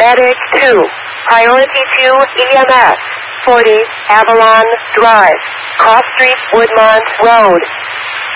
Medic 2, Priority 2 EMS, 40 Avalon Drive, Cross Street, Woodmont Road.